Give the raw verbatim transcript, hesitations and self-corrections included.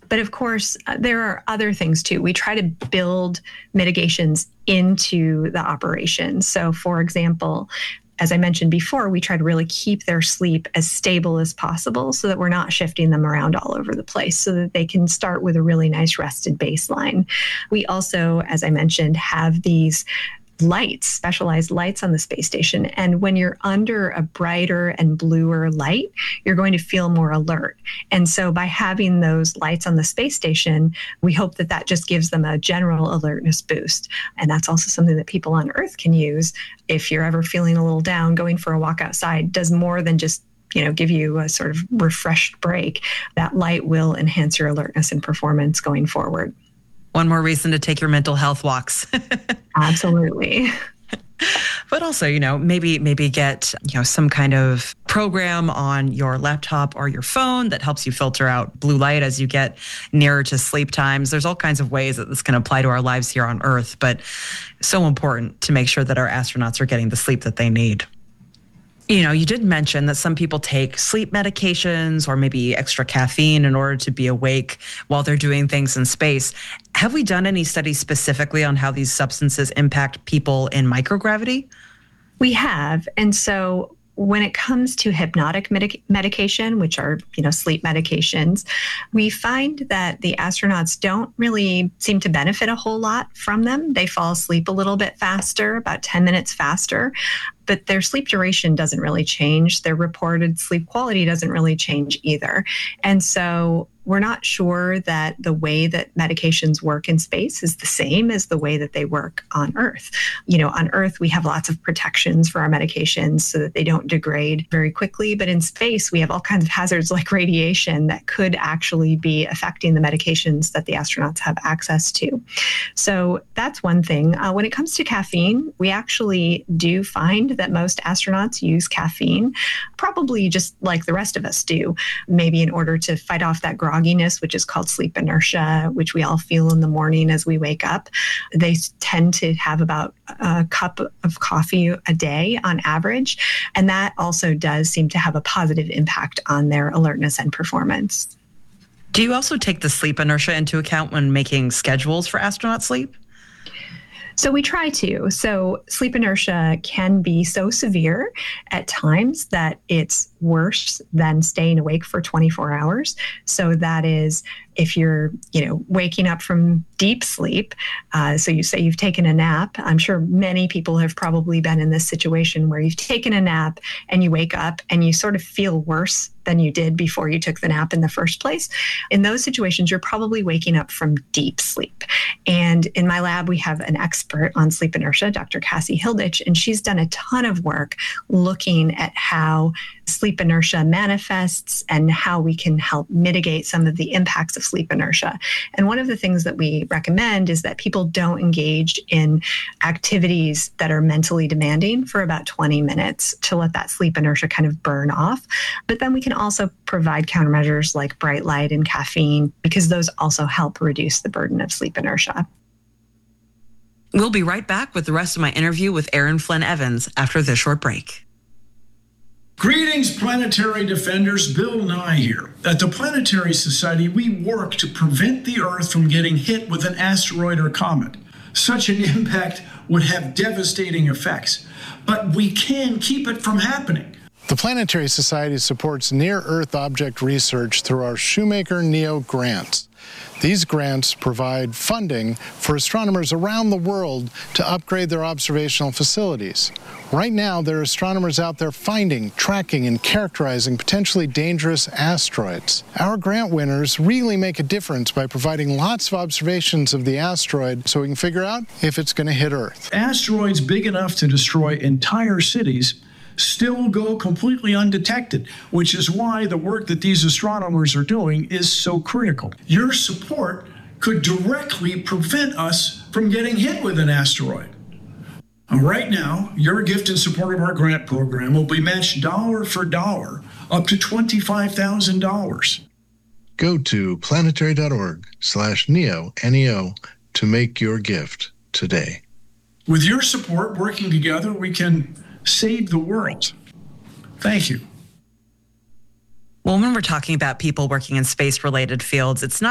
But of course, uh, there are other things too. We try to build mitigations into the operation. So for example, as I mentioned before, we try to really keep their sleep as stable as possible so that we're not shifting them around all over the place, so that they can start with a really nice rested baseline. We also, as I mentioned, have these lights, specialized lights on the space station. And when you're under a brighter and bluer light, you're going to feel more alert. And so by having those lights on the space station, we hope that that just gives them a general alertness boost. And that's also something that people on Earth can use. If you're ever feeling a little down, going for a walk outside does more than just you know, give you a sort of refreshed break. That light will enhance your alertness and performance going forward. One more reason to take your mental health walks. Absolutely. But also, you know, maybe maybe get, you know, some kind of program on your laptop or your phone that helps you filter out blue light as you get nearer to sleep times. There's all kinds of ways that this can apply to our lives here on Earth, but so important to make sure that our astronauts are getting the sleep that they need. You know, you did mention that some people take sleep medications or maybe extra caffeine in order to be awake while they're doing things in space. Have we done any studies specifically on how these substances impact people in microgravity? We have. And so when it comes to hypnotic medic- medication, which are, you know, sleep medications, we find that the astronauts don't really seem to benefit a whole lot from them. They fall asleep a little bit faster, about ten minutes faster, but their sleep duration doesn't really change. Their reported sleep quality doesn't really change either. And so we're not sure that the way that medications work in space is the same as the way that they work on Earth. You know, on Earth, we have lots of protections for our medications so that they don't degrade very quickly. But in space, we have all kinds of hazards like radiation that could actually be affecting the medications that the astronauts have access to. So that's one thing. Uh, when it comes to caffeine, we actually do find that most astronauts use caffeine, probably just like the rest of us do, maybe in order to fight off that grogginess, which is called sleep inertia, which we all feel in the morning as we wake up. They tend to have about a cup of coffee a day on average, and that also does seem to have a positive impact on their alertness and performance. Do you also take the sleep inertia into account when making schedules for astronaut sleep? So we try to. So sleep inertia can be so severe at times that it's worse than staying awake for twenty-four hours. So that is if you're, you know, waking up from deep sleep. Uh, so you say you've taken a nap. I'm sure many people have probably been in this situation where you've taken a nap and you wake up and you sort of feel worse than you did before you took the nap in the first place. In those situations, you're probably waking up from deep sleep. And in my lab, we have an expert on sleep inertia, Doctor Cassie Hilditch, and she's done a ton of work looking at how sleep inertia manifests and how we can help mitigate some of the impacts of sleep inertia. And one of the things that we recommend is that people don't engage in activities that are mentally demanding for about twenty minutes to let that sleep inertia kind of burn off. But then we can also provide countermeasures like bright light and caffeine, because those also help reduce the burden of sleep inertia. We'll be right back with the rest of my interview with Erin Flynn Evans after this short break. Greetings, planetary defenders. Bill Nye here. At the Planetary Society, we work to prevent the Earth from getting hit with an asteroid or comet. Such an impact would have devastating effects, but we can keep it from happening. The Planetary Society supports near-Earth object research through our Shoemaker NEO grants. These grants provide funding for astronomers around the world to upgrade their observational facilities. Right now, there are astronomers out there finding, tracking, and characterizing potentially dangerous asteroids. Our grant winners really make a difference by providing lots of observations of the asteroid so we can figure out if it's going to hit Earth. Asteroids big enough to destroy entire cities still go completely undetected, which is why the work that these astronomers are doing is so critical. Your support could directly prevent us from getting hit with an asteroid. Right now, your gift in support of our grant program will be matched dollar for dollar up to twenty-five thousand dollars. Go to planetary.org slash neo, N E O, to make your gift today. With your support, working together, we can save the world. Thank you. Well, when we're talking about people working in space-related fields, it's not